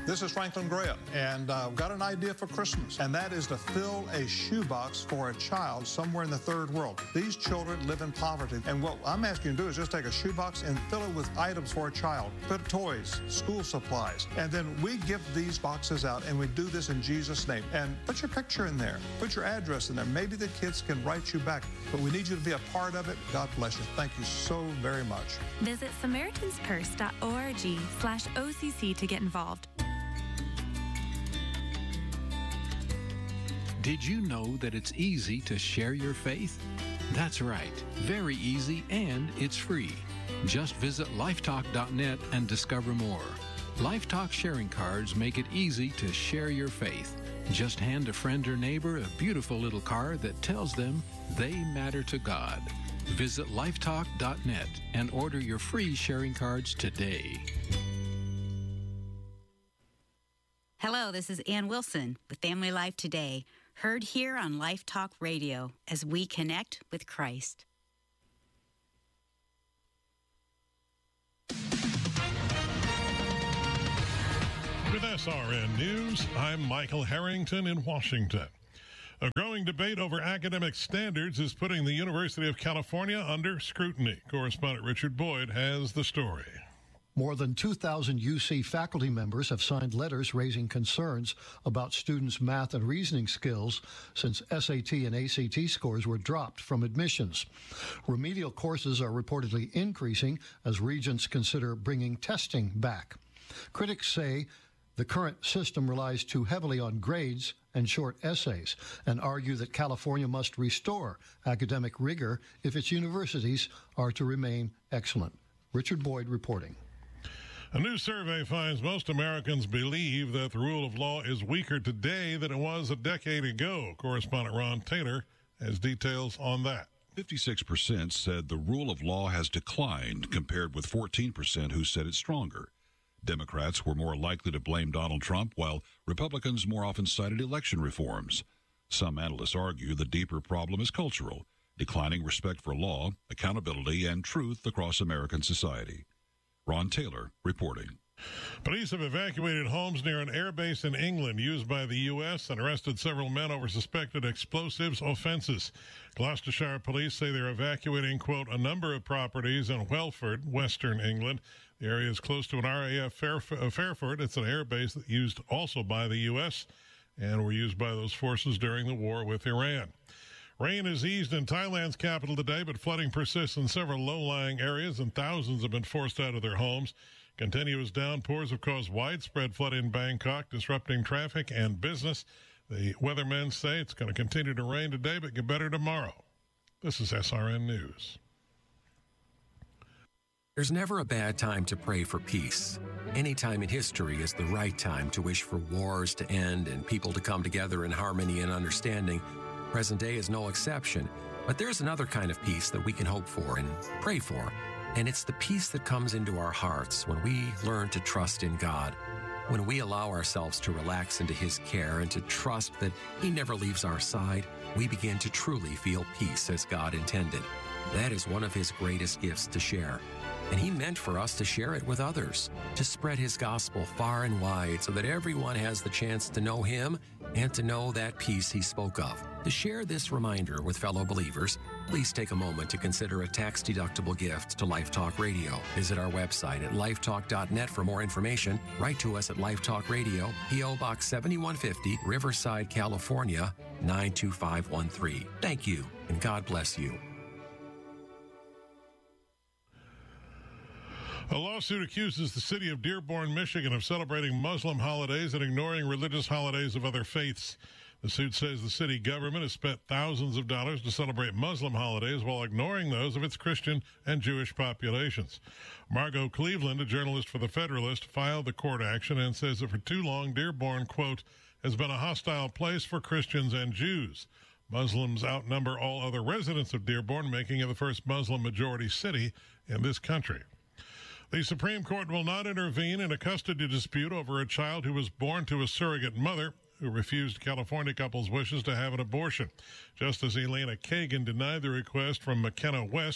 This is Franklin Graham, and I've got an idea for Christmas, and that is to fill a shoebox for a child somewhere in the third world. These children live in poverty, and what I'm asking you to do is just take a shoebox and fill it with items for a child. Put toys, school supplies, and then we give these boxes out, and we do this in Jesus' name. And put your picture in there. Put your address in there. Maybe the kids can write you back, but we need you to be a part of it. God bless you. Thank you so very much. Visit SamaritansPurse.org/OCC to get involved. Did you know that it's easy to share your faith? That's right, very easy, and it's free. Just visit lifetalk.net and discover more. LifeTalk sharing cards make it easy to share your faith. Just hand a friend or neighbor a beautiful little card that tells them they matter to God. Visit lifetalk.net and order your free sharing cards today. Hello, this is Ann Wilson with Family Life Today, heard here on Life Talk Radio as we connect with Christ. With SRN News, I'm Michael Harrington in Washington. A growing debate over academic standards is putting the University of California under scrutiny. Correspondent Richard Boyd has the story. More than 2,000 UC faculty members have signed letters raising concerns about students' math and reasoning skills since SAT and ACT scores were dropped from admissions. Remedial courses are reportedly increasing as regents consider bringing testing back. Critics say the current system relies too heavily on grades and short essays and argue that California must restore academic rigor if its universities are to remain excellent. Richard Boyd reporting. A new survey finds most Americans believe that the rule of law is weaker today than it was a decade ago. Correspondent Ron Taylor has details on that. 56% said the rule of law has declined, compared with 14% who said it's stronger. Democrats were more likely to blame Donald Trump, while Republicans more often cited election reforms. Some analysts argue the deeper problem is cultural, declining respect for law, accountability, and truth across American society. Ron Taylor reporting. Police have evacuated homes near an air base in England used by the U.S. and arrested several men over suspected explosives offenses. Gloucestershire police say they're evacuating, quote, a number of properties in Welford, western England. The area is close to an RAF Fairford. It's an air base that used also by the U.S. and were used by those forces during the war with Iran. Rain has eased in Thailand's capital today, but flooding persists in several low-lying areas, and thousands have been forced out of their homes. Continuous downpours have caused widespread flood in Bangkok, disrupting traffic and business. The weathermen say it's going to continue to rain today, but get better tomorrow. This is SRN News. There's never a bad time to pray for peace. Any time in history is the right time to wish for wars to end and people to come together in harmony and understanding. Present day is no exception. But there's another kind of peace that we can hope for and pray for. And it's the peace that comes into our hearts when we learn to trust in God. When we allow ourselves to relax into His care and to trust that He never leaves our side, we begin to truly feel peace as God intended. That is one of His greatest gifts to share. And He meant for us to share it with others, to spread His gospel far and wide so that everyone has the chance to know Him and to know that peace He spoke of. To share this reminder with fellow believers, please take a moment to consider a tax-deductible gift to Life Talk Radio. Visit our website at lifetalk.net for more information. Write to us at Life Talk Radio, P.O. Box 7150, Riverside, California, 92513. Thank you, and God bless you. A lawsuit accuses the city of Dearborn, Michigan, of celebrating Muslim holidays and ignoring religious holidays of other faiths. The suit says the city government has spent thousands of dollars to celebrate Muslim holidays while ignoring those of its Christian and Jewish populations. Margot Cleveland, a journalist for The Federalist, filed the court action and says that for too long, Dearborn, quote, has been a hostile place for Christians and Jews. Muslims outnumber all other residents of Dearborn, making it the first Muslim-majority city in this country. The Supreme Court will not intervene in a custody dispute over a child who was born to a surrogate mother who refused California couple's wishes to have an abortion. Justice Elena Kagan denied the request from McKenna West,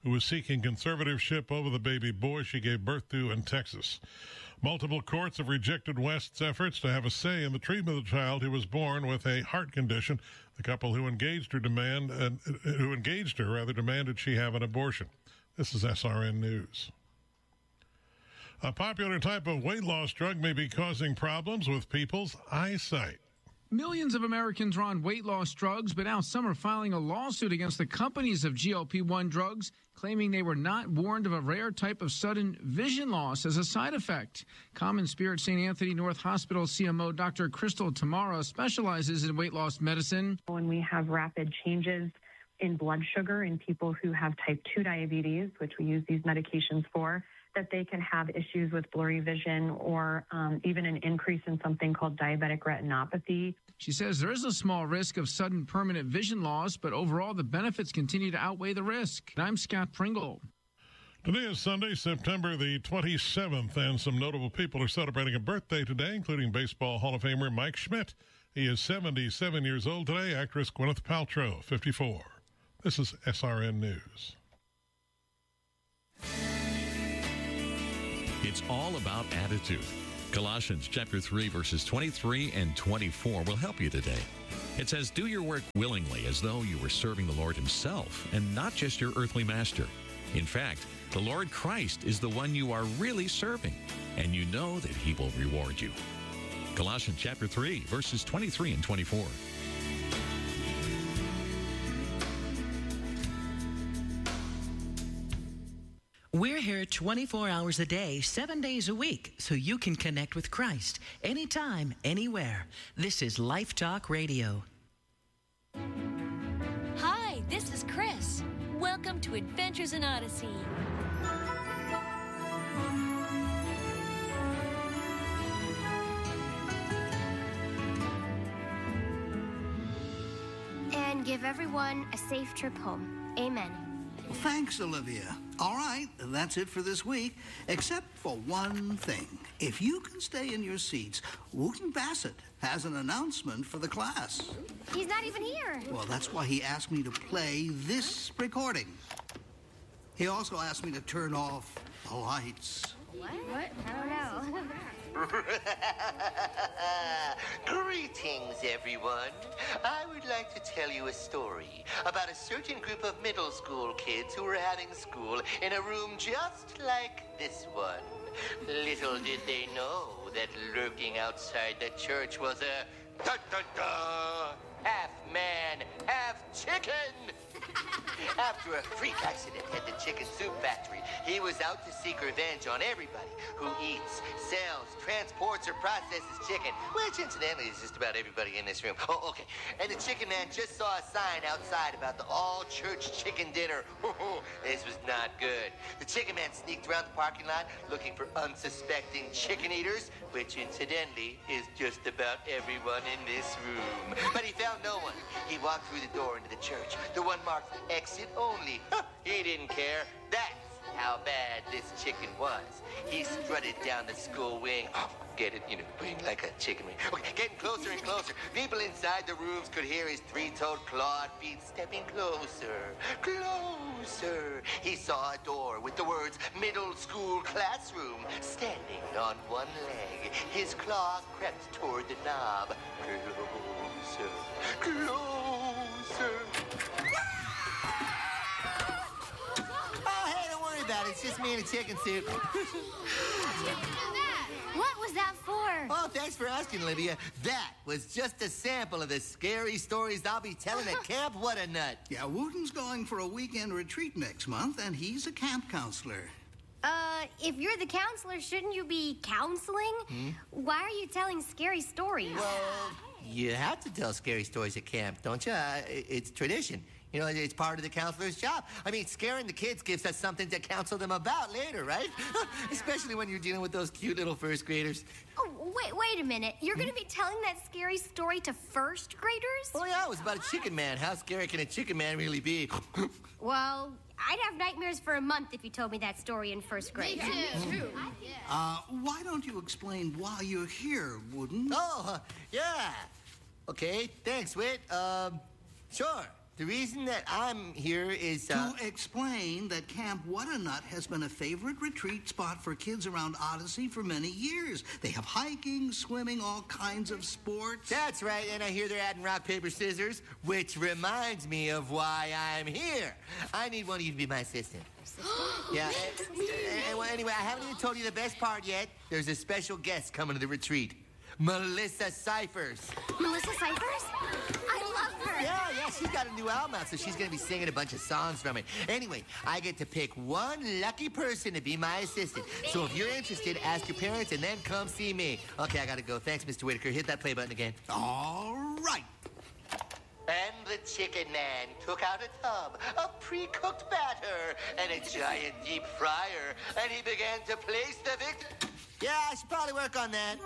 who was seeking conservatorship over the baby boy she gave birth to in Texas. Multiple courts have rejected West's efforts to have a say in the treatment of the child who was born with a heart condition. The couple who engaged her demanded she have an abortion. This is SRN News. A popular type of weight loss drug may be causing problems with people's eyesight. Millions of Americans are on weight loss drugs, but now some are filing a lawsuit against the companies of GLP-1 drugs, claiming they were not warned of a rare type of sudden vision loss as a side effect. Common Spirit St. Anthony North Hospital CMO Dr. Crystal Tamara specializes in weight loss medicine. When we have rapid changes in blood sugar in people who have type 2 diabetes, which we use these medications for, that they can have issues with blurry vision or even an increase in something called diabetic retinopathy. She says there is a small risk of sudden permanent vision loss, but overall the benefits continue to outweigh the risk. I'm Scott Pringle. Today is Sunday, September the 27th, and some notable people are celebrating a birthday today, including Baseball Hall of Famer Mike Schmidt. He is 77 years old today. Actress Gwyneth Paltrow, 54. This is SRN News. It's all about attitude. Colossians chapter 3, verses 23 and 24 will help you today. It says, do your work willingly as though you were serving the Lord himself and not just your earthly master. In fact, the Lord Christ is the one you are really serving, and you know that he will reward you. Colossians chapter 3, verses 23 and 24. We're here 24 hours a day, 7 days a week, so you can connect with Christ anytime, anywhere. This is Life Talk Radio. Hi, this is Chris. Welcome to Adventures in Odyssey. And give everyone a safe trip home. Amen. Well, thanks, Olivia. All right, that's it for this week, except for one thing. If you can stay in your seats, Wooten Bassett has an announcement for the class. He's not even here. Well, that's why he asked me to play this recording. He also asked me to turn off the lights. What? I don't know. Greetings, everyone. I would like to tell you a story about a certain group of middle school kids who were having school in a room just like this one. Little did they know that lurking outside the church was a half man, half chicken. After a freak accident at the chicken soup factory, he was out to seek revenge on everybody who eats, sells, transports, or processes chicken, which incidentally is just about everybody in this room. Oh, okay. And the chicken man just saw a sign outside about the all-church chicken dinner. This was not good. The chicken man sneaked around the parking lot looking for unsuspecting chicken eaters, which incidentally is just about everyone in this room. But he found no one. He walked through the door into the church, the one marked exit only. He didn't care. That's how bad this chicken was. He strutted down the school wing. Get it, wing like a chicken wing. Okay, getting closer and closer. People inside the rooms could hear his three-toed clawed feet stepping closer, closer. He saw a door with the words middle school classroom standing on one leg. His claw crept toward the knob. Closer, closer. Oh, hey, don't worry about it. It's just me in a chicken suit. What was that for? Oh, thanks for asking, Olivia. That was just a sample of the scary stories I'll be telling at Camp What a Nut. Yeah, Wooten's going for a weekend retreat next month, and he's a camp counselor. If you're the counselor, shouldn't you be counseling? Why are you telling scary stories? Well, you have to tell scary stories at camp, don't you? It's tradition. It's part of the counselor's job. I mean, scaring the kids gives us something to counsel them about later, right? Especially when you're dealing with those cute little first graders. Oh, wait a minute. You're going to be telling that scary story to first graders? Oh, yeah, it was about a chicken man. How scary can a chicken man really be? Well, I'd have nightmares for a month if you told me that story in first grade. Me too. Why don't you explain why you're here, Wooten? Oh, yeah. Okay, thanks, Whit. Sure. The reason that I'm here is to explain that Camp What-A-Nut has been a favorite retreat spot for kids around Odyssey for many years. They have hiking, swimming, all kinds of sports. That's right, and I hear they're adding rock, paper, scissors, which reminds me of why I'm here. I need one of you to be my assistant. Yeah. Well, anyway, I haven't even told you the best part yet. There's a special guest coming to the retreat. Melissa Cyphers. Melissa Cyphers? I love her. Yeah, she's got a new album out, so she's going to be singing a bunch of songs from it. Anyway, I get to pick one lucky person to be my assistant. So if you're interested, ask your parents and then come see me. Okay, I got to go. Thanks, Mr. Whitaker. Hit that play button again. All right. And the chicken man took out a tub of pre-cooked batter and a giant deep fryer, and he began to place the victim. Yeah, I should probably work on that.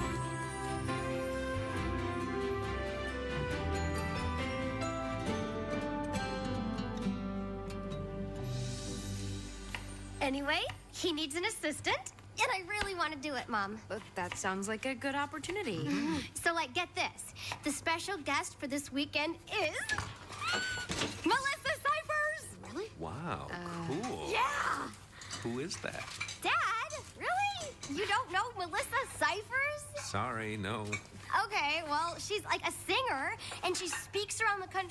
Anyway, he needs an assistant, and I really want to do it, Mom. But that sounds like a good opportunity. Mm-hmm. So, get this. The special guest for this weekend is Melissa Cyphers! Really? Wow, cool. Yeah! Who is that? Dad? Really? You don't know Melissa Cyphers? Sorry, no. Okay, well, she's like a singer, and she speaks around the country